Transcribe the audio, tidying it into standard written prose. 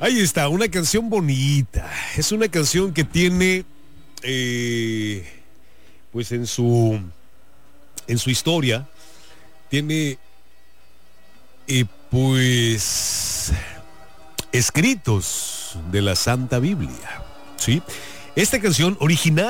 Ahí está, una canción bonita. Es una canción que tiene, pues en su historia, tiene, pues, escritos de la Santa Biblia, ¿sí? Esta canción original